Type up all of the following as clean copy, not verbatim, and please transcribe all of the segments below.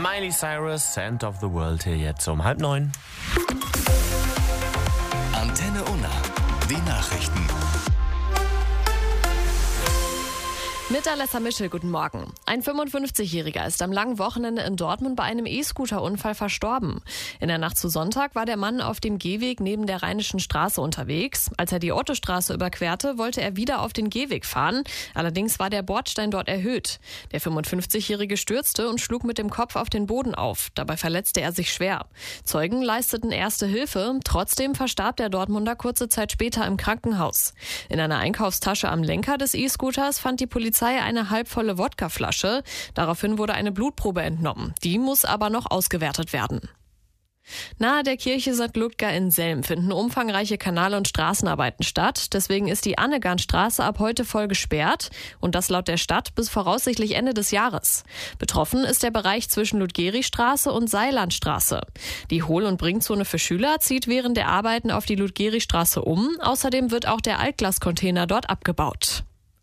Miley Cyrus, Center of the World hier jetzt um 8:30. Antenne Unna, die Nachrichten. Mit Alessa Mischel, guten Morgen. Ein 55-Jähriger ist am langen Wochenende in Dortmund bei einem E-Scooter-Unfall verstorben. In der Nacht zu Sonntag war der Mann auf dem Gehweg neben der Rheinischen Straße unterwegs. Als er die Ottostraße überquerte, wollte er wieder auf den Gehweg fahren. Allerdings war der Bordstein dort erhöht. Der 55-Jährige stürzte und schlug mit dem Kopf auf den Boden auf. Dabei verletzte er sich schwer. Zeugen leisteten erste Hilfe. Trotzdem verstarb der Dortmunder kurze Zeit später im Krankenhaus. In einer Einkaufstasche am Lenker des E-Scooters fand die Polizei eine halbvolle Wodkaflasche. Daraufhin wurde eine Blutprobe entnommen. Die muss aber noch ausgewertet werden. Nahe der Kirche St. Ludger in Selm finden umfangreiche Kanal- und Straßenarbeiten statt. Deswegen ist die Annegarnstraße ab heute voll gesperrt und das laut der Stadt bis voraussichtlich Ende des Jahres. Betroffen ist der Bereich zwischen Ludgeristraße und Seilandstraße. Die Hohl- und Bringzone für Schüler zieht während der Arbeiten auf die Ludgeristraße um. Außerdem wird auch der Altglascontainer dort abgebaut.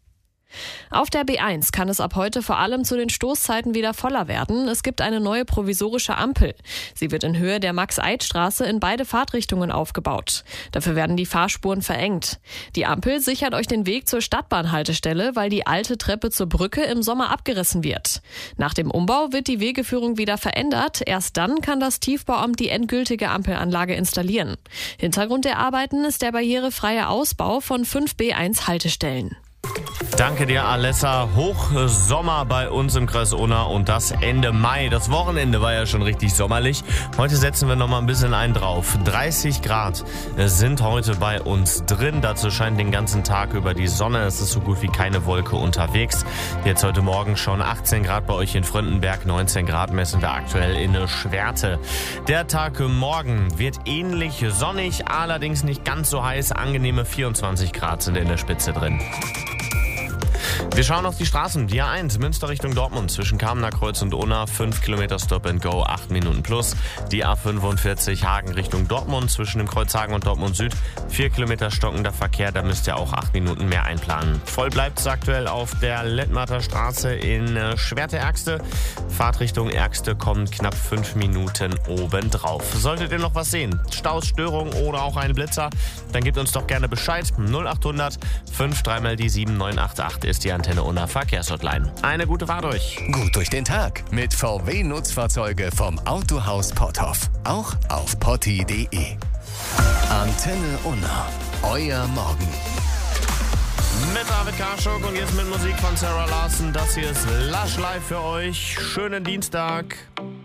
Auf der B1 kann es ab heute vor allem zu den Stoßzeiten wieder voller werden. Es gibt eine neue provisorische Ampel. Sie wird in Höhe der Max-Eid-Straße in beide Fahrtrichtungen aufgebaut. Dafür werden die Fahrspuren verengt. Die Ampel sichert euch den Weg zur Stadtbahnhaltestelle, weil die alte Treppe zur Brücke im Sommer abgerissen wird. Nach dem Umbau wird die Wegeführung wieder verändert. Erst dann kann das Tiefbauamt die endgültige Ampelanlage installieren. Hintergrund der Arbeiten ist der barrierefreie Ausbau von 5 B1-Haltestellen. Danke dir, Alessa. Hochsommer bei uns im Kreis Unna und das Ende Mai. Das Wochenende war ja schon richtig sommerlich. Heute setzen wir noch mal ein bisschen einen drauf. 30 Grad sind heute bei uns drin. Dazu scheint den ganzen Tag über die Sonne. Es ist so gut wie keine Wolke unterwegs. Jetzt heute Morgen schon 18 Grad bei euch in Fröndenberg. 19 Grad messen wir aktuell in Schwerte. Der Tag morgen wird ähnlich sonnig, allerdings nicht ganz so heiß. Angenehme 24 Grad sind in der Spitze drin. Wir schauen auf die Straßen. Die A1 Münster Richtung Dortmund zwischen Kamener Kreuz und Unna 5 Kilometer Stop and Go, 8 Minuten plus. Die A45 Hagen Richtung Dortmund zwischen dem Kreuz Hagen und Dortmund Süd 4 Kilometer stockender Verkehr, da müsst ihr auch 8 Minuten mehr einplanen. Voll bleibt es aktuell auf der Lettmatter Straße in Schwerte-Ergste. Fahrtrichtung Ergste kommen knapp 5 Minuten obendrauf. Solltet ihr noch was sehen, Staus, Störungen oder auch einen Blitzer, dann gebt uns doch gerne Bescheid. 0800 53 mal die 7988 ist die Antenne Unna Verkehrshotline. Eine gute Fahrt euch. Gut durch den Tag mit VW-Nutzfahrzeuge vom Autohaus Potthoff. Auch auf potti.de. Antenne Unna. Euer Morgen. Mit David Karschuk und jetzt mit Musik von Sarah Larson. Das hier ist Lush Live für euch. Schönen Dienstag.